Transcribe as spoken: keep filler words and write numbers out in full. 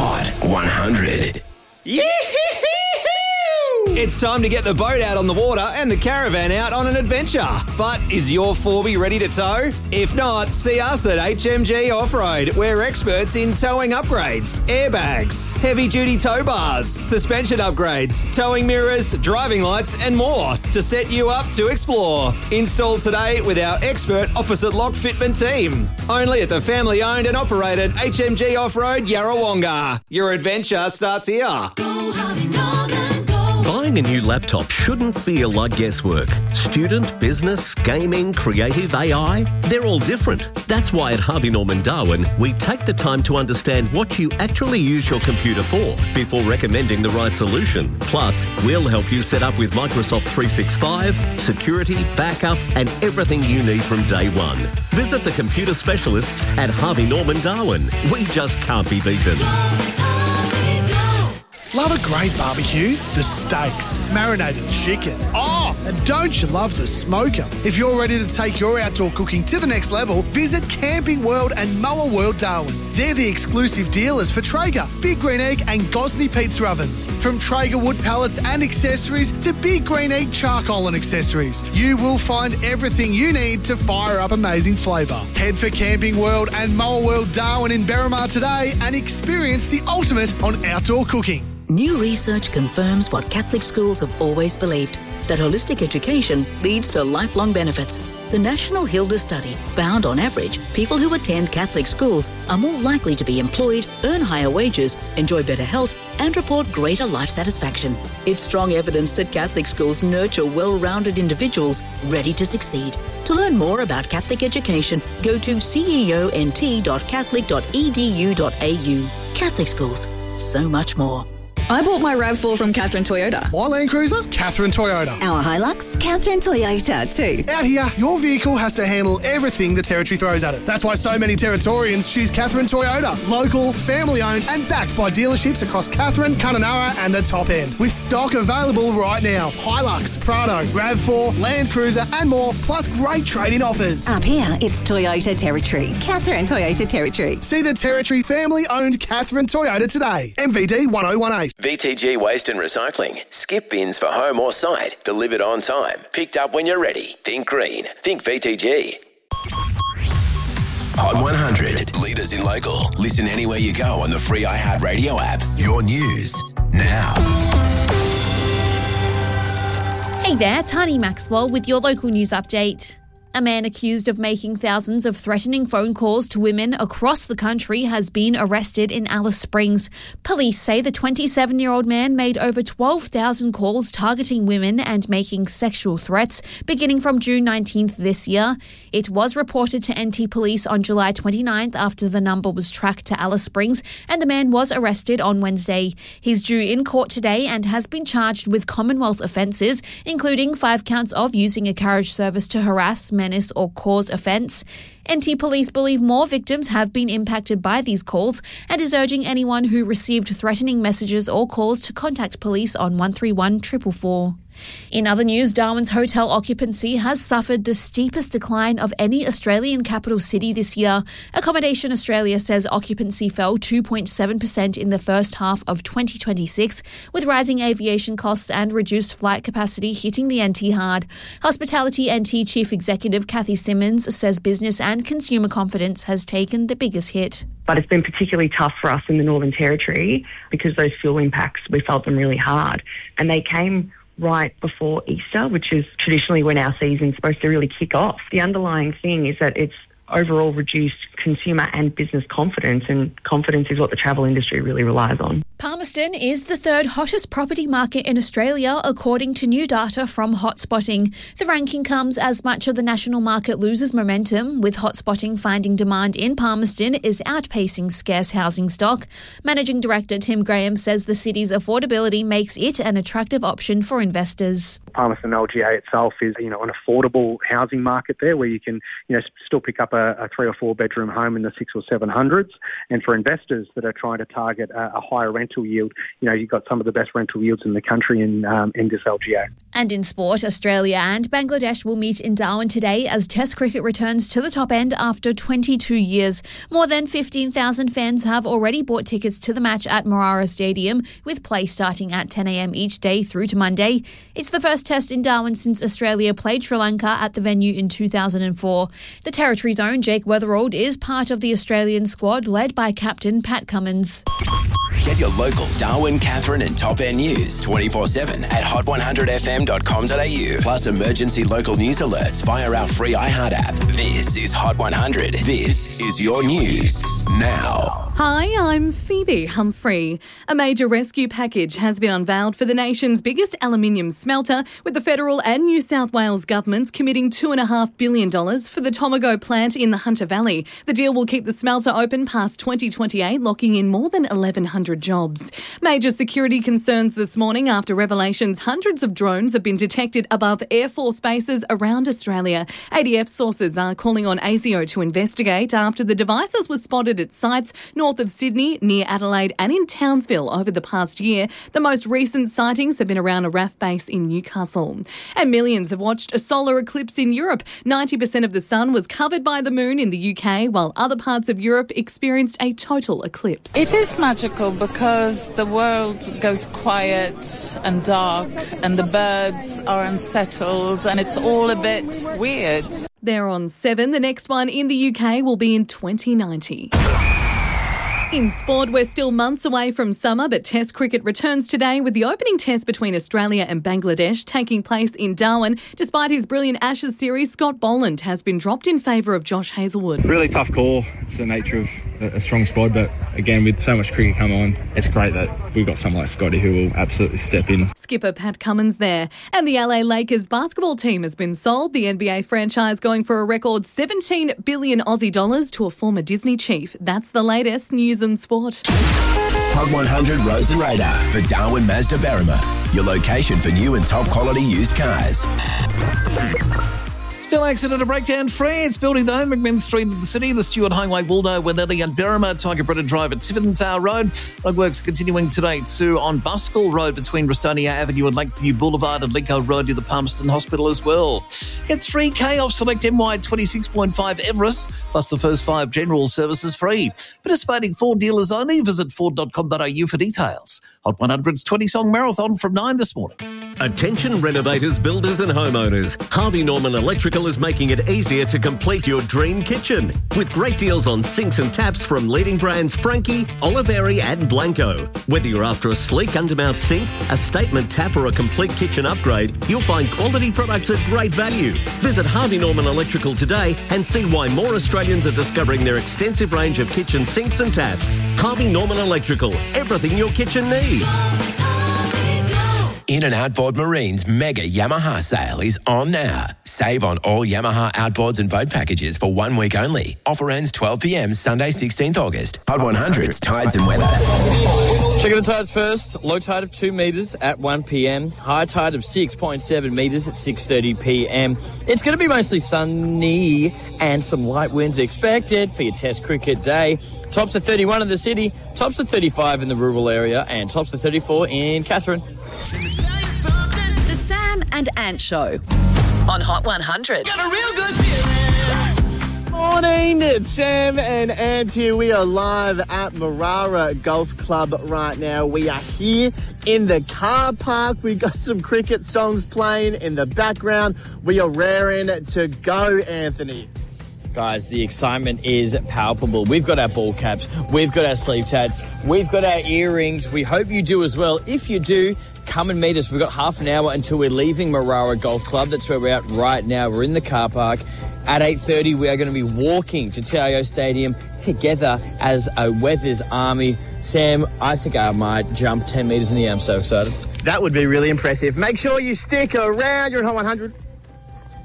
Hot one hundred. Yee-hee-hee-hoo! It's time to get the boat out on the water and the caravan out on an adventure. But is your four B ready to tow? If not, see us at H M G Off-Road. We're experts in towing upgrades, airbags, heavy-duty tow bars, suspension upgrades, towing mirrors, driving lights and more to set you up to explore. Install today with our expert opposite lock fitment team. Only at the family-owned and operated H M G Off-Road Yarrawonga. Your adventure starts here. Go Harvey Norman, go. Buying a new laptop shouldn't feel like guesswork. Student, business, gaming, creative, A I, they're all different. That's why at Harvey Norman Darwin, we take the time to understand what you actually use your computer for before recommending the right solution. Plus, we'll help you set up with Microsoft three sixty-five, security, backup, and everything you need from day one. Visit the computer specialists at Harvey Norman Darwin. We just can't be beaten. Love a great barbecue? The steaks, marinated chicken. Oh, and don't you love the smoker? If you're ready to take your outdoor cooking to the next level, visit Camping World and Moa World Darwin. They're the exclusive dealers for Traeger, Big Green Egg and Gosney pizza ovens. From Traeger wood pallets and accessories to Big Green Egg charcoal and accessories, you will find everything you need to fire up amazing flavour. Head for Camping World and Moa World Darwin in Berrimah today and experience the ultimate on outdoor cooking. New research confirms what Catholic schools have always believed, that holistic education leads to lifelong benefits. The National Hilda Study found on average, people who attend Catholic schools are more likely to be employed, earn higher wages, enjoy better health, and report greater life satisfaction. It's strong evidence that Catholic schools nurture well-rounded individuals ready to succeed. To learn more about Catholic education, go to ceont dot catholic dot e d u dot a u. Catholic schools, so much more. I bought my RAV four from Catherine Toyota. My Land Cruiser? Catherine Toyota. Our Hilux? Catherine Toyota too. Out here, your vehicle has to handle everything the Territory throws at it. That's why so many Territorians choose Catherine Toyota. Local, family-owned and backed by dealerships across Catherine, Kununurra and the top end. With stock available right now. Hilux, Prado, RAV four, Land Cruiser and more, plus great trade-in offers. Up here, it's Toyota Territory. Catherine Toyota Territory. See the Territory family-owned Catherine Toyota today. M V D one oh one eight. V T G Waste and Recycling. Skip bins for home or site. Delivered on time. Picked up when you're ready. Think green. Think V T G. Hot one hundred. Leaders in local. Listen anywhere you go on the free iHeartRadio app. Your news now. Hey there, Tani Maxwell with your local news update. A man accused of making thousands of threatening phone calls to women across the country has been arrested in Alice Springs. Police say the twenty-seven-year-old man made over twelve thousand calls targeting women and making sexual threats beginning from June nineteenth this year. It was reported to N T Police on July twenty-ninth after the number was tracked to Alice Springs, and the man was arrested on Wednesday. He's due in court today and has been charged with Commonwealth offences, including five counts of using a carriage service to harass, menace or cause offence. N T Police believe more victims have been impacted by these calls and is urging anyone who received threatening messages or calls to contact police on one three one four four four. In other news, Darwin's hotel occupancy has suffered the steepest decline of any Australian capital city this year. Accommodation Australia says occupancy fell two point seven percent in the first half of twenty twenty-six, with rising aviation costs and reduced flight capacity hitting the N T hard. Hospitality N T Chief Executive Kathy Simmons says business and consumer confidence has taken the biggest hit. But it's been particularly tough for us in the Northern Territory because those fuel impacts, we felt them really hard. And they came right before Easter, which is traditionally when our season's supposed to really kick off. The underlying thing is that it's overall reduced consumer and business confidence, and confidence is what the travel industry really relies on. Palmerston is the third hottest property market in Australia, according to new data from Hotspotting. The ranking comes as much of the national market loses momentum, with Hotspotting finding demand in Palmerston is outpacing scarce housing stock. Managing Director Tim Graham says the city's affordability makes it an attractive option for investors. Palmerston L G A itself is, you know, an affordable housing market there where you can, you know, still pick up a, a three or four bedroom home in the six or seven hundreds. And for investors that are trying to target a, a higher rental yield yield. You know, you've got some of the best rental yields in the country in, um, in this L G A. And in sport, Australia and Bangladesh will meet in Darwin today as Test cricket returns to the top end after twenty-two years. More than fifteen thousand fans have already bought tickets to the match at Marara Stadium, with play starting at ten a.m. each day through to Monday. It's the first Test in Darwin since Australia played Sri Lanka at the venue in two thousand four. The Territory's own Jake Weatherald is part of the Australian squad led by captain Pat Cummins. Get your local Darwin, Catherine and Top End news twenty-four seven at hot one hundred f m dot com dot a u. Plus emergency local news alerts via our free iHeart app. This is Hot one hundred. This is your news now. Hi, I'm Phoebe Humphrey. A major rescue package has been unveiled for the nation's biggest aluminium smelter, with the federal and New South Wales governments committing two point five billion dollars for the Tomago plant in the Hunter Valley. The deal will keep the smelter open past twenty twenty-eight, locking in more than eleven hundred jobs. Major security concerns this morning after revelations hundreds of drones have been detected above Air Force bases around Australia. A D F sources are calling on A S I O to investigate after the devices were spotted at sites north of Sydney, near Adelaide and in Townsville over the past year. The most recent sightings have been around a R A F base in Newcastle. And millions have watched a solar eclipse in Europe. ninety percent of the sun was covered by the moon in the U K, while other parts of Europe experienced a total eclipse. It is magical because the world goes quiet and dark and the birds are unsettled and it's all a bit weird. They're on seven. The next one in the U K will be in twenty ninety. In sport, we're still months away from summer, but Test cricket returns today with the opening test between Australia and Bangladesh taking place in Darwin. Despite his brilliant Ashes series, Scott Boland has been dropped in favour of Josh Hazlewood. Really tough call. It's the nature of a strong squad, but again, with so much cricket come on, it's great that we've got someone like Scotty who will absolutely step in. Skipper Pat Cummins there. And the L A Lakers basketball team has been sold. The N B A franchise going for a record seventeen billion Aussie dollars to a former Disney chief. That's the latest news and sport. Hot one hundred Roads and Radar for Darwin Mazda Berrima, your location for new and top quality used cars. Still accident and breakdown free. It's building the home, McMinn Street in the city, the Stewart Highway, Waldo, Wenelli and Berrima, Tiger Brennan Drive at Tiverton Road. Road works are continuing today too on Buskell Road between Rustonia Avenue and Lakeview Boulevard and Lincoln Road near the Palmerston Hospital as well. Get three K off select M Y twenty-six point five Everest, plus the first five general services free. Participating Ford dealers only. Visit ford dot com dot a u for details. Hot one hundred's twenty-song marathon from nine this morning. Attention renovators, builders and homeowners. Harvey Norman Electrical is making it easier to complete your dream kitchen. With great deals on sinks and taps from leading brands Frankie, Oliveri and Blanco. Whether you're after a sleek undermount sink, a statement tap or a complete kitchen upgrade, you'll find quality products at great value. Visit Harvey Norman Electrical today and see why more Australians are discovering their extensive range of kitchen sinks and taps. Harvey Norman Electrical, everything your kitchen needs. In and Outboard Marine's mega Yamaha sale is on now. Save on all Yamaha outboards and boat packages for one week only. Offer ends twelve p.m. Sunday, sixteenth August. Hot one hundred's tides and weather. Checking the tides first. Low tide of two metres at one p.m. High tide of six point seven metres at six thirty p.m. It's going to be mostly sunny and some light winds expected for your Test cricket day. Tops of thirty-one in the city, tops of thirty-five in the rural area, and tops of thirty-four in Catherine. The Sam and Ant Show on Hot one hundred. Got a real good feeling. Morning, it's Sam and Ant here. We are live at Marara Golf Club right now. We are here in the car park. We've got some cricket songs playing in the background. We are raring to go, Anthony. Guys, the excitement is palpable. We've got our ball caps, we've got our sleeve tats, we've got our earrings. We hope you do as well. If you do, come and meet us. We've got half an hour until we're leaving Marara Golf Club. That's where we're at right now. We're in the car park. At eight thirty, we are going to be walking to T I O Stadium together as a Weathers Army. Sam, I think I might jump ten metres in the air. I'm so excited. That would be really impressive. Make sure you stick around. You're at Hot one hundred.